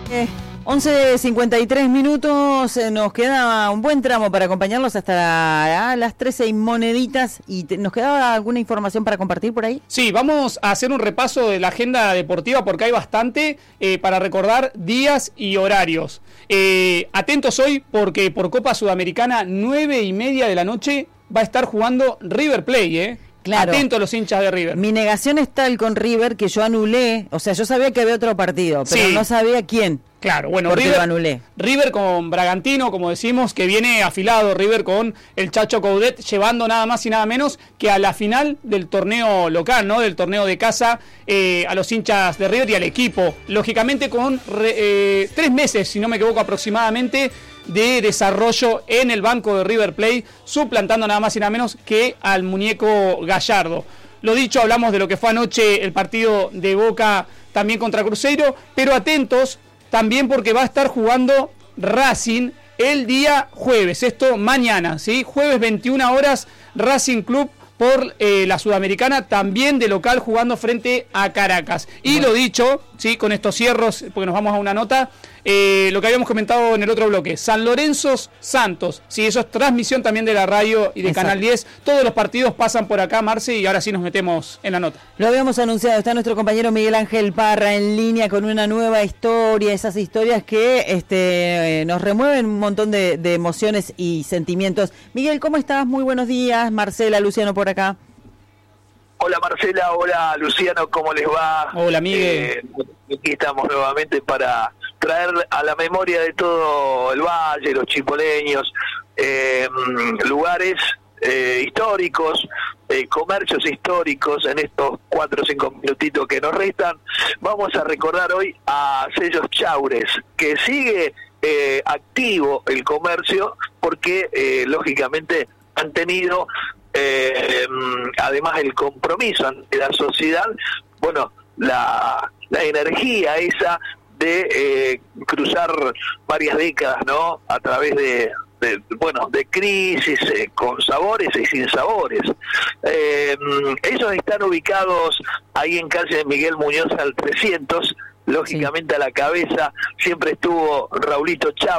11:53 minutos, nos queda un buen tramo para acompañarlos hasta las 13 y moneditas. ¿Nos quedaba alguna información para compartir por ahí? Sí, vamos a hacer un repaso de la agenda deportiva porque hay bastante para recordar días y horarios. Atentos hoy porque por Copa Sudamericana 9:30 de la noche va a estar jugando River Plate, Claro. Atentos los hinchas de River. Mi negación es tal con River que yo anulé, o sea, yo sabía que había otro partido, pero no sabía quién. Claro, bueno, River, lo anulé. River con Bragantino, como decimos, que viene afilado River con el Chacho Coudet, llevando nada más y nada menos que a la final del torneo local, ¿no? Del torneo de casa, a los hinchas de River y al equipo. Lógicamente con 3 meses, si no me equivoco aproximadamente, de desarrollo en el banco de River Plate, suplantando nada más y nada menos que al muñeco Gallardo. Lo dicho, hablamos de lo que fue anoche el partido de Boca también contra Cruzeiro, pero atentos también porque va a estar jugando Racing el día jueves, esto mañana, ¿sí? Jueves 21 horas, Racing Club por la Sudamericana, también de local jugando frente a Caracas. Y lo dicho, ¿sí? Con estos cierros, porque nos vamos a una nota, lo que habíamos comentado en el otro bloque, San Lorenzo Santos, sí, eso es transmisión también de la radio y de Canal 10, todos los partidos pasan por acá, Marce, y ahora sí nos metemos en la nota. Lo habíamos anunciado, está nuestro compañero Miguel Ángel Parra en línea con una nueva historia, esas historias que nos remueven un montón de emociones y sentimientos. Miguel, ¿cómo estás? Muy buenos días, Marcela, Luciano por acá. Hola Marcela, hola Luciano, ¿cómo les va? Hola Miguel. Aquí estamos nuevamente para traer a la memoria de todo el valle, los chipoleños, lugares históricos, comercios históricos en estos 4 o 5 minutitos que nos restan. Vamos a recordar hoy a Sellos Chaures, que sigue activo el comercio porque lógicamente han tenido además el compromiso ante la sociedad, bueno, la energía esa de cruzar varias décadas, ¿no? A través de crisis, con sabores y sin sabores. Ellos están ubicados ahí en calle Miguel Muñoz al 300. Lógicamente a la cabeza siempre estuvo Raúl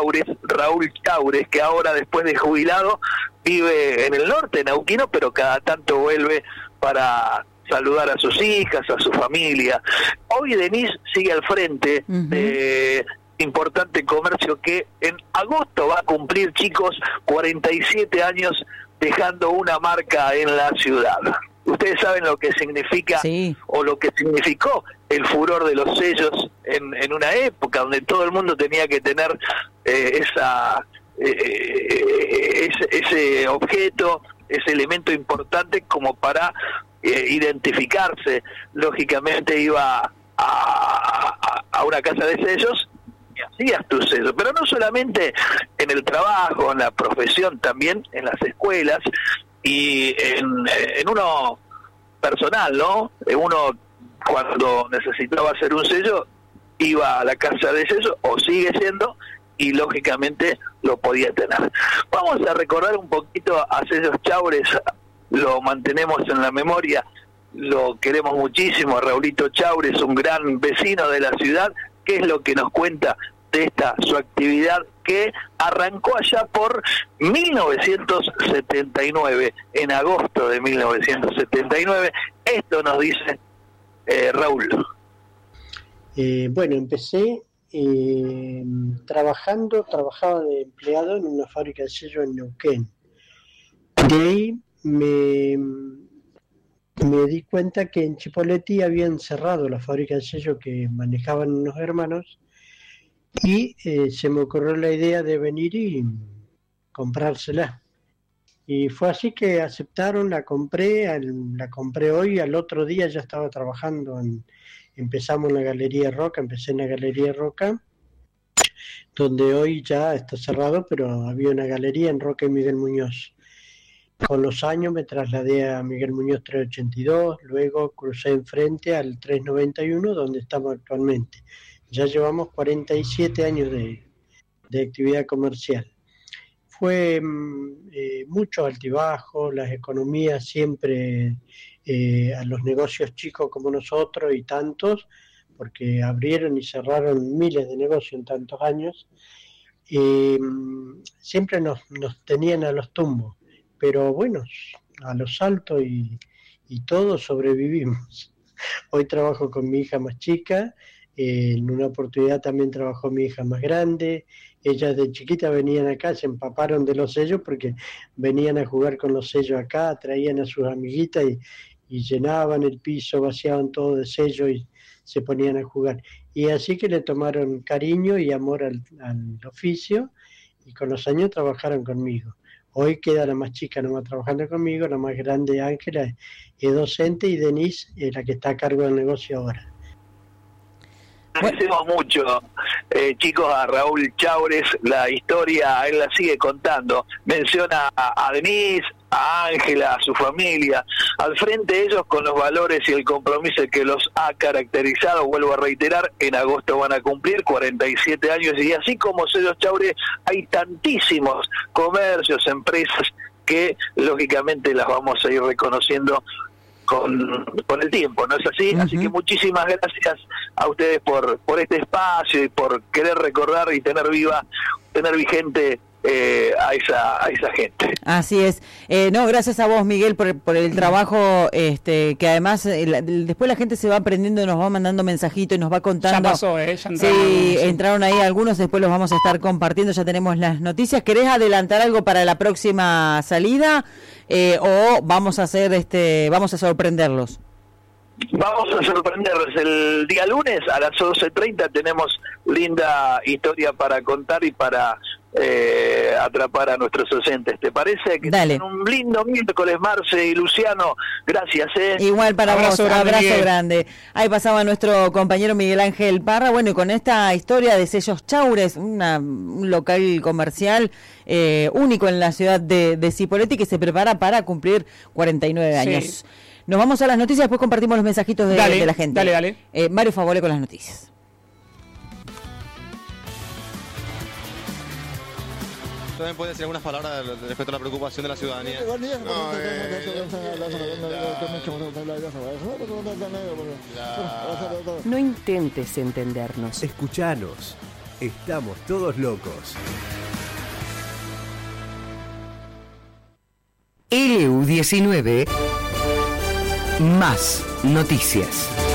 Chaures, que ahora después de jubilado vive en el norte, neuquino, pero cada tanto vuelve para saludar a sus hijas, a su familia. Hoy Denis sigue al frente de importante comercio que en agosto va a cumplir, chicos, 47 años dejando una marca en la ciudad. Ustedes saben lo que significa o lo que significó el furor de los sellos en una época donde todo el mundo tenía que tener ese objeto, ese elemento importante como para identificarse. Lógicamente iba a una casa de sellos y hacías tu sello, pero no solamente en el trabajo, en la profesión, también en las escuelas y en uno personal, ¿no? Uno cuando necesitaba hacer un sello iba a la casa de sellos, o sigue siendo, y lógicamente lo podía tener. Vamos a recordar un poquito a Sellos Chaures, lo mantenemos en la memoria, lo queremos muchísimo a Raulito Chaures, un gran vecino de la ciudad, que es lo que nos cuenta de esta su actividad que arrancó allá por 1979, en agosto de 1979. Esto nos dice Raúl. Bueno, empecé trabajaba de empleado en una fábrica de sello en Neuquén. De ahí me di cuenta que en Chipoleti habían cerrado la fábrica de sello que manejaban unos hermanos y se me ocurrió la idea de venir y comprársela. Y fue así que aceptaron, la compré hoy, al otro día ya estaba trabajando empezamos en la Galería Roca, empecé en la Galería Roca, donde hoy ya está cerrado, pero había una galería en Roca y Miguel Muñoz. Con los años me trasladé a Miguel Muñoz 382, luego crucé enfrente al 391, donde estamos actualmente. Ya llevamos 47 años de actividad comercial. Fue mucho altibajo, las economías siempre a los negocios chicos como nosotros y tantos, porque abrieron y cerraron miles de negocios en tantos años, siempre nos tenían a los tumbos, pero bueno, a los saltos y todos sobrevivimos. Hoy trabajo con mi hija más chica, en una oportunidad también trabajó mi hija más grande. Ellas de chiquita venían acá, se empaparon de los sellos porque venían a jugar con los sellos acá, traían a sus amiguitas y llenaban el piso, vaciaban todo de sellos y se ponían a jugar. Y así que le tomaron cariño y amor al oficio, y con los años trabajaron conmigo. Hoy queda la más chica nomás trabajando conmigo, la más grande, Ángela, es docente, y Denise es la que está a cargo del negocio ahora. Agradecemos mucho, chicos, a Raúl Chaures, la historia, él la sigue contando, menciona a Denise, a Ángela, a su familia, al frente de ellos con los valores y el compromiso que los ha caracterizado. Vuelvo a reiterar, en agosto van a cumplir 47 años, y así como Sellos Chaures hay tantísimos comercios, empresas que lógicamente las vamos a ir reconociendo con el tiempo, ¿no es así? Uh-huh. Así que muchísimas gracias a ustedes por este espacio y por querer recordar y tener vigente a esa gente. Así es. No, gracias a vos, Miguel, por el trabajo, que además después la gente se va aprendiendo, nos va mandando mensajitos y nos va contando. Ya pasó, ya entraron. Sí, entraron ahí algunos, después los vamos a estar compartiendo, ya tenemos las noticias. ¿Querés adelantar algo para la próxima salida? ¿O vamos a hacer vamos a sorprenderlos? Vamos a sorprenderles el día lunes a las 12:30. Tenemos linda historia para contar y para atrapar a nuestros oyentes. ¿Te parece? Que Dale. Un lindo miércoles, Marce y Luciano. Gracias. Igual para abrazo vos, grande, abrazo Miguel. Grande. Ahí pasaba nuestro compañero Miguel Ángel Parra. Bueno, y con esta historia de Sellos Chaures, un local comercial único en la ciudad de Cipolletti, que se prepara para cumplir 49 años. Sí. Nos vamos a las noticias, después compartimos los mensajitos de la gente. Dale. Mario Favole con las noticias. ¿También puede decir algunas palabras respecto a la preocupación de la ciudadanía? No intentes entendernos. Escuchanos. Estamos todos locos. LU19 más noticias.